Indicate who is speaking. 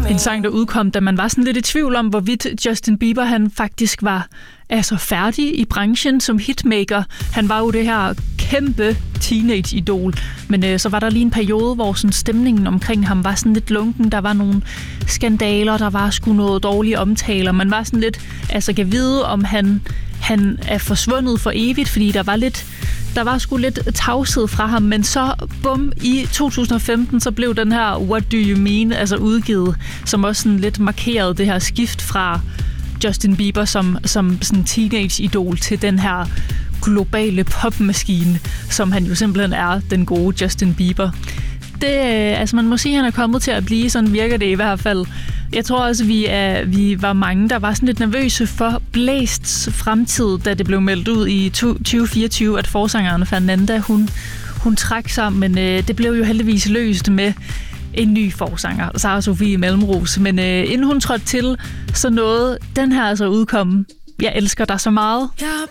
Speaker 1: En sang, der udkom, da man var sådan lidt i tvivl om, hvorvidt Justin Bieber han faktisk var færdig i branchen som hitmaker. Han var jo det her kæmpe teenage-idol. Men så var der lige en periode, hvor sådan stemningen omkring ham var sådan lidt lunken. Der var nogle skandaler, der var sgu noget dårlige omtaler. Man var sådan lidt, kan vide, om han er forsvundet for evigt, fordi der var sgu lidt tavshed fra ham, men så bum, i 2015, så blev den her What Do You Mean udgivet, som også sådan lidt markerede det her skift fra Justin Bieber som sådan teenage-idol til den her globale popmaskine, som han jo simpelthen er, den gode Justin Bieber. Det, man må sige, at han er kommet til at blive, sådan virker det i hvert fald. Jeg tror også, vi var mange, der var sådan lidt nervøse for Blæsts fremtid, da det blev meldt ud i 2024, at forsangeren Fernanda, hun trak sig, men det blev jo heldigvis løst med en ny forsanger, Sara Sofie Malmros. Men inden hun trådte til, så nåede den her udkomme. Jeg elsker dig så meget.